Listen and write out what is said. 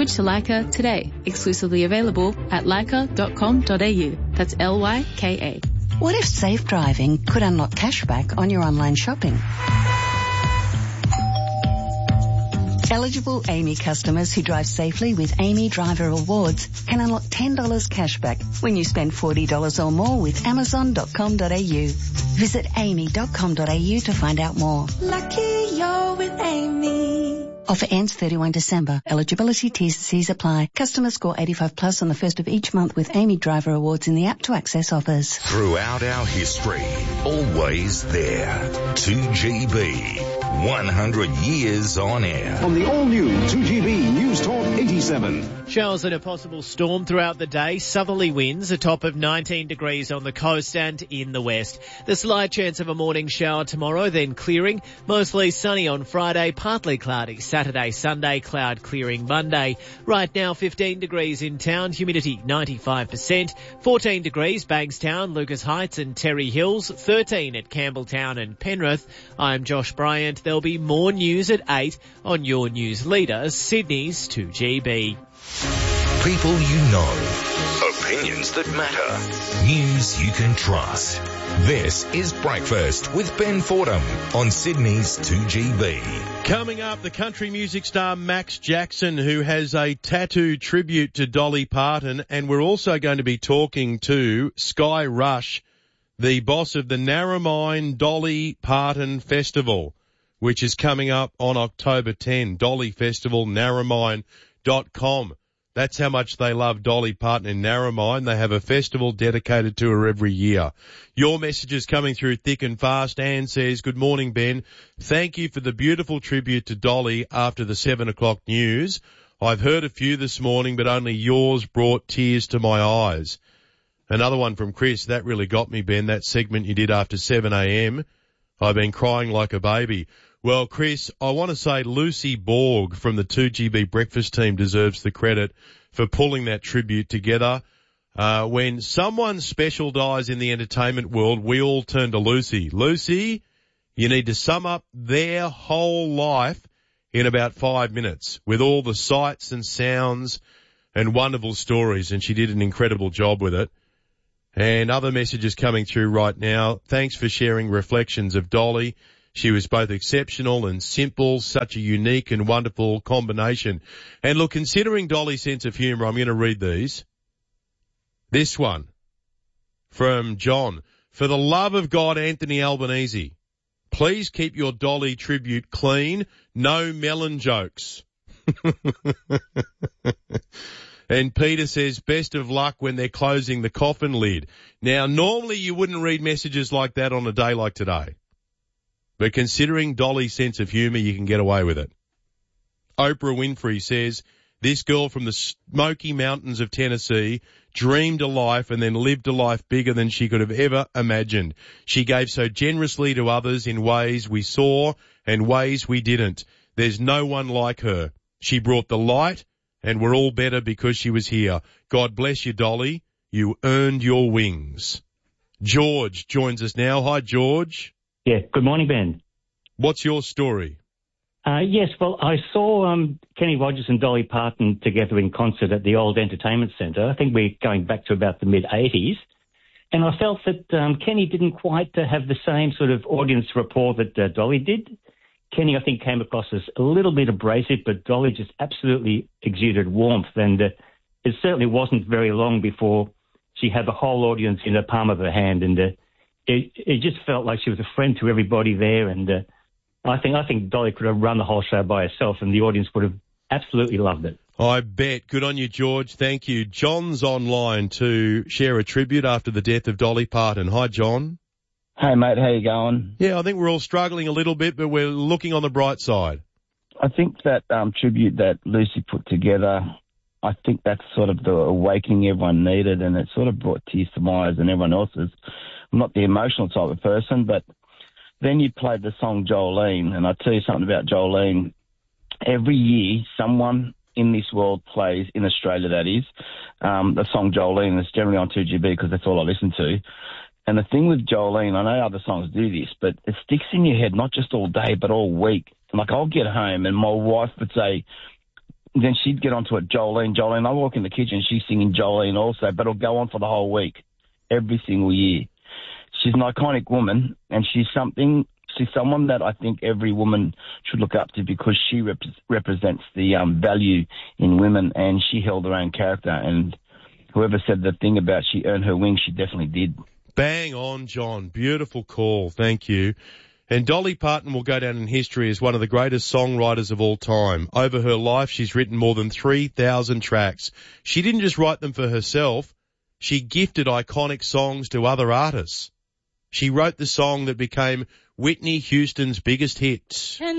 Switch to Leica today. Exclusively available at leica.com.au. That's Lyka. What if safe driving could unlock cashback on your online shopping? Eligible Amy customers who drive safely with Amy Driver Awards can unlock $10 cashback when you spend $40 or more with Amazon.com.au. Visit amy.com.au to find out more. Lucky you're with Amy. Offer ends 31 December. Eligibility T&Cs apply. Customer score 85 plus on the first of each month with Amy Driver Awards in the app to access offers. Throughout our history, always there. 2GB. 100 years on air. On the all-new 2GB News Talk 87. Showers and a possible storm throughout the day. Southerly winds, a top of 19 degrees on the coast and in the west. The slight chance of a morning shower tomorrow, then clearing. Mostly sunny on Friday, partly cloudy. Saturday, Sunday, cloud clearing Monday. Right now, 15 degrees in town, humidity 95%. 14 degrees, Bankstown, Lucas Heights and Terry Hills. 13 at Campbelltown and Penrith. I'm Josh Bryant. There'll be more news at 8 on your news leader, Sydney's 2GB. People you know. Opinions that matter. News you can trust. This is Breakfast with Ben Fordham on Sydney's 2GB. Coming up, the country music star Max Jackson, who has a tattoo tribute to Dolly Parton, and we're also going to be talking to Sky Rush, the boss of the Narromine Dolly Parton Festival, which is coming up on October 10. Dolly Festival, Narromine.com. That's how much they love Dolly Parton in Narromine. They have a festival dedicated to her every year. Your messages coming through thick and fast. Anne says, good morning, Ben. Thank you for the beautiful tribute to Dolly after the 7 o'clock news. I've heard a few this morning, but only yours brought tears to my eyes. Another one from Chris. That really got me, Ben, that segment you did after 7 a.m. I've been crying like a baby. Well, Chris, I want to say Lucy Borg from the 2GB breakfast team deserves the credit for pulling that tribute together. When someone special dies in the entertainment world, we all turn to Lucy. Lucy, you need to sum up their whole life in about 5 minutes with all the sights and sounds and wonderful stories, and she did an incredible job with it. And other messages coming through right now. Thanks for sharing reflections of Dolly. She was both exceptional and simple, such a unique and wonderful combination. And look, considering Dolly's sense of humour, I'm going to read these. This one from John. For the love of God, Anthony Albanese, please keep your Dolly tribute clean. No melon jokes. And Peter says, best of luck when they're closing the coffin lid. Now, normally you wouldn't read messages like that on a day like today. But considering Dolly's sense of humour, you can get away with it. Oprah Winfrey says, this girl from the Smoky Mountains of Tennessee dreamed a life and then lived a life bigger than she could have ever imagined. She gave so generously to others in ways we saw and ways we didn't. There's no one like her. She brought the light, and we're all better because she was here. God bless you, Dolly. You earned your wings. George joins us now. Hi, George. Yeah, good morning, Ben. What's your story? Yes, well, I saw Kenny Rogers and Dolly Parton together in concert at the Old Entertainment Centre. I think we're going back to about the mid-'80s. And I felt that Kenny didn't quite have the same sort of audience rapport that Dolly did. Kenny, I think, came across as a little bit abrasive, but Dolly just absolutely exuded warmth. And it certainly wasn't very long before she had the whole audience in the palm of her hand. And it just felt like she was a friend to everybody there. And I think Dolly could have run the whole show by herself, and the audience would have absolutely loved it. I bet. Good on you, George. Thank you. John's online to share a tribute after the death of Dolly Parton. Hi, John. Hey, mate. How you going? Yeah, I think we're all struggling a little bit, but we're looking on the bright side. I think that tribute that Lucy put together, I think that's sort of the awakening everyone needed, and it sort of brought tears to my eyes and everyone else's. I'm not the emotional type of person, but then you played the song Jolene, and I'll tell you something about Jolene. Every year, someone in this world plays, in Australia that is, the song Jolene. It's generally on 2GB because that's all I listen to. And the thing with Jolene, I know other songs do this, but it sticks in your head not just all day but all week. Like, I'll get home and my wife would say, then she'd get onto it, Jolene. I walk in the kitchen, she's singing Jolene also, but it'll go on for the whole week, every single year. She's an iconic woman, and she's someone that I think every woman should look up to because she represents the value in women, and she held her own character. And whoever said the thing about she earned her wings, she definitely did. Bang on, John. Beautiful call. Thank you. And Dolly Parton will go down in history as one of the greatest songwriters of all time. Over her life, she's written more than 3,000 tracks. She didn't just write them for herself. She gifted iconic songs to other artists. She wrote the song that became Whitney Houston's biggest hit.